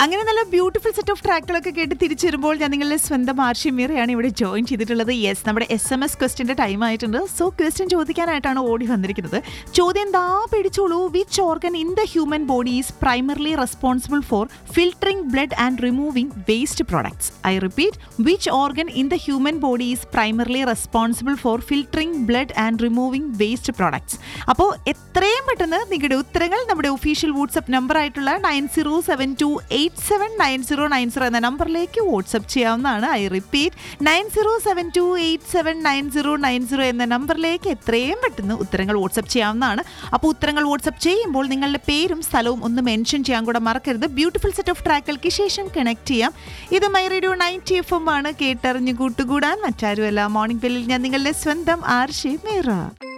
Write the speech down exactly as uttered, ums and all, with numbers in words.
അങ്ങനെ നല്ല beautiful set of ട്രാക്കുകളൊക്കെ കേട്ട് തിരിച്ചു വരുമ്പോൾ ഞാൻ നിങ്ങളുടെ സ്വന്തം ആർഷി മീറയാണ് ഇവിടെ ജോയിൻ ചെയ്തിട്ടുള്ളത്. യെസ്, നമ്മുടെ എസ് എം എസ് ക്വസ്റ്റിന്റെ ടൈം ആയിട്ടുണ്ട്. സോ ക്വസ്റ്റ്യൻ ചോദിക്കാനായിട്ടാണ് ഓടി വന്നിരിക്കുന്നത്. ചോദ്യം എന്താ പിടിച്ചോളൂ. Which organ in the human body is primarily responsible for filtering blood and removing waste products? I repeat, which organ in the human body is primarily responsible for filtering blood and removing waste products? അപ്പോൾ എത്രയും പെട്ടെന്ന് നിങ്ങളുടെ ഉത്തരങ്ങൾ നമ്മുടെ official WhatsApp number ആയിട്ടുള്ള nine zero seven to eight seven nine zero nine zero എന്ന നമ്പറിലേക്ക് WhatsApp ചെയ്യാവുന്നതാണ്. I repeat, nine zero seven to eight seven nine zero nine zero എന്ന നമ്പറിലേക്ക് എത്രയും പെട്ടെന്ന് ഉത്തരങ്ങൾ വാട്സ്ആപ്പ് ചെയ്യാവുന്നതാണ്. അപ്പോൾ ഉത്തരങ്ങൾ വാട്സ്ആപ്പ് ചെയ്യുമ്പോൾ നിങ്ങളുടെ പേരും സ്ഥലവും ഒന്ന് മെൻഷൻ ചെയ്യാൻ കൂടെ മറക്കരുത്. ബ്യൂട്ടിഫുൾ സെറ്റ് ഓഫ് ട്രാക്കുകൾക്ക് ശേഷം കണക്ട് ചെയ്യാം. ഇത് my radio ninety F M ആണ്. കേട്ടറിഞ്ഞ് കൂട്ടുകൂടാൻ മറ്റാരുമല്ല, മോർണിംഗ് ബെല്ലിൽ ഞാൻ നിങ്ങളുടെ സ്വന്തം ആർഷി മീറ.